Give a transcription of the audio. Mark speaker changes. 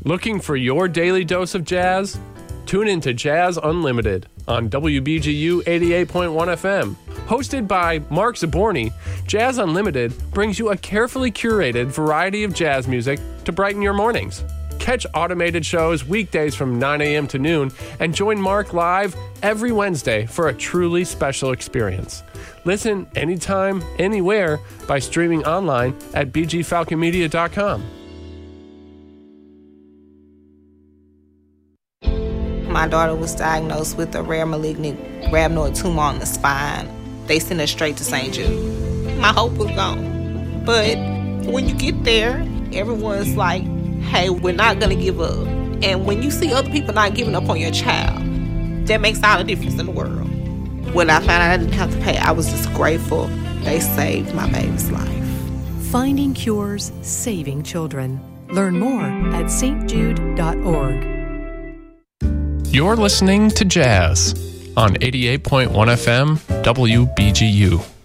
Speaker 1: Looking for your daily dose of jazz? Tune into Jazz Unlimited on WBGU 88.1 FM. Hosted by Mark Zaborni, Jazz Unlimited brings you a carefully curated variety of jazz music to brighten your mornings. Catch automated shows weekdays from 9 a.m. to noon and join Mark live every Wednesday for a truly special experience. Listen anytime, anywhere by streaming online at bgfalconmedia.com.
Speaker 2: My daughter was diagnosed with a rare malignant rhabdoid tumor on the spine. They sent her straight to St. Jude. My hope was gone. But when you get there, everyone's like, hey, we're not going to give up. And when you see other people not giving up on your child, that makes all the difference in the world. When I found out I didn't have to pay, I was just grateful they saved my baby's life.
Speaker 3: Finding Cures, Saving Children. Learn more at stjude.org.
Speaker 1: You're listening to Jazz on 88.1 FM WBGU.